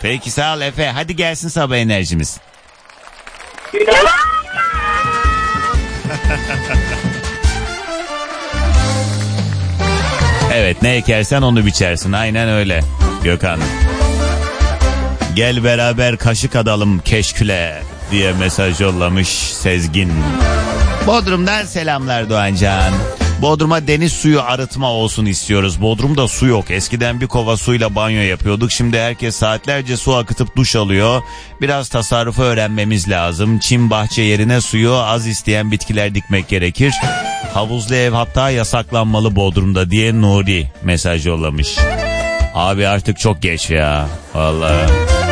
Peki sağ ol Efe. Hadi gelsin sabah enerjimiz. Evet, ne ekersen onu biçersin. Aynen öyle Gökhan. Gel beraber kaşık adalım keşküle diye mesaj yollamış Sezgin. Bodrum'dan selamlar Doğancan. Bodrum'a deniz suyu arıtma olsun istiyoruz. Bodrum'da su yok. Eskiden bir kova suyla banyo yapıyorduk. Şimdi herkes saatlerce su akıtıp duş alıyor. Biraz tasarrufu öğrenmemiz lazım. Çim bahçe yerine suyu az isteyen bitkiler dikmek gerekir. Havuzlu ev hatta yasaklanmalı Bodrum'da diye Nuri mesaj yollamış. Abi artık çok geç ya. Vallahi.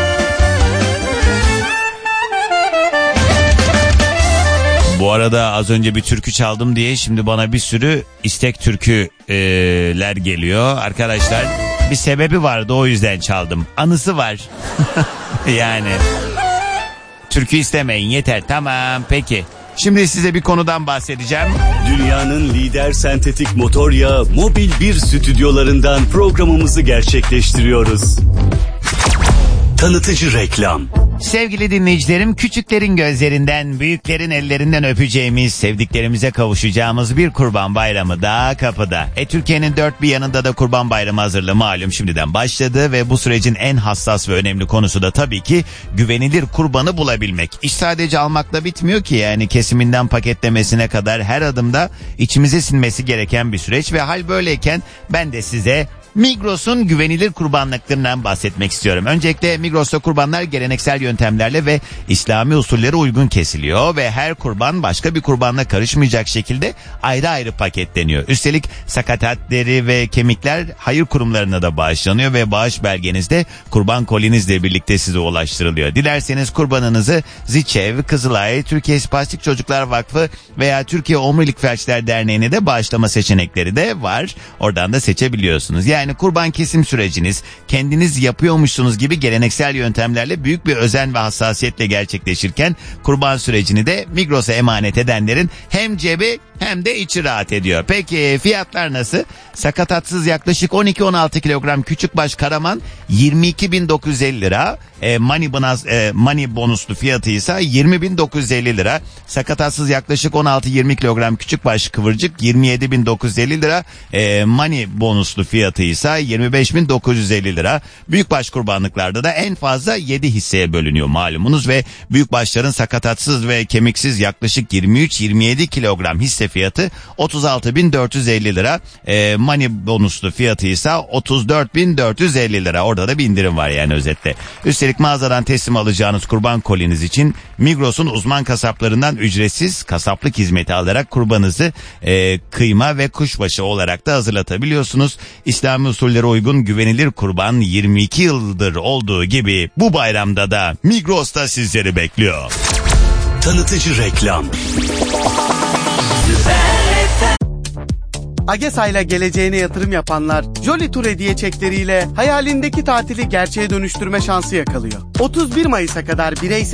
Bu arada az önce bir türkü çaldım diye şimdi bana bir sürü istek türküler geliyor. Arkadaşlar bir sebebi vardı, o yüzden çaldım. Anısı var. Yani. Türkü istemeyin yeter, tamam peki. Şimdi size bir konudan bahsedeceğim. Dünyanın lider sentetik motor yağı Mobil 1 stüdyolarından programımızı gerçekleştiriyoruz. Tanıtıcı reklam. Sevgili dinleyicilerim, küçüklerin gözlerinden, büyüklerin ellerinden öpeceğimiz, sevdiklerimize kavuşacağımız bir Kurban Bayramı daha kapıda. Türkiye'nin dört bir yanında da Kurban Bayramı hazırlığı malum şimdiden başladı ve bu sürecin en hassas ve önemli konusu da tabii ki güvenilir kurbanı bulabilmek. İş sadece almakla bitmiyor ki, yani kesiminden paketlemesine kadar her adımda içimize sinmesi gereken bir süreç ve hal böyleyken ben de size Migros'un güvenilir kurbanlıklarından bahsetmek istiyorum. Öncelikle Migros'ta kurbanlar geleneksel yöntemlerle ve İslami usullere uygun kesiliyor ve her kurban başka bir kurbanla karışmayacak şekilde ayrı ayrı paketleniyor. Üstelik sakatat, deri ve kemikler hayır kurumlarına da bağışlanıyor ve bağış belgenizde kurban kolinizle birlikte size ulaştırılıyor. Dilerseniz kurbanınızı Ziçev, Kızılay, Türkiye Spastik Çocuklar Vakfı veya Türkiye Omurilik Felçler Derneği'ne de bağışlama seçenekleri de var. Oradan da seçebiliyorsunuz. Yani kurban kesim süreciniz kendiniz yapıyormuşsunuz gibi geleneksel yöntemlerle büyük bir özen ve hassasiyetle gerçekleşirken kurban sürecini de Migros'a emanet edenlerin hem cebi hem de içi rahat ediyor. Peki fiyatlar nasıl? Sakatatsız yaklaşık 12-16 kilogram küçükbaş karaman 22.950 lira. Money bonuslu fiyatı ise 20.950 lira. Sakatatsız yaklaşık 16-20 kilogram küçükbaş kıvırcık 27.950 lira. Money bonuslu fiyatı ise 25.950 lira. Büyükbaş kurbanlıklarda da en fazla 7 hisseye bölünüyor malumunuz ve büyükbaşların sakatatsız ve kemiksiz yaklaşık 23-27 kilogram hisse fiyatı 36.450 lira. Money bonuslu fiyatı ise 34.450 lira. Orada da bir indirim var yani özetle. Üstelik mağazadan teslim alacağınız kurban koliniz için Migros'un uzman kasaplarından ücretsiz kasaplık hizmeti alarak kurbanınızı kıyma ve kuşbaşı olarak da hazırlatabiliyorsunuz. İslami usullere uygun güvenilir kurban 22 yıldır olduğu gibi bu bayramda da Migros'ta sizleri bekliyor. Tanıtıcı reklam. AgeSa'yla geleceğine yatırım yapanlar Jolly Tour hediye çekleriyle hayalindeki tatili gerçeğe dönüştürme şansı yakalıyor. 31 Mayıs'a kadar bireysel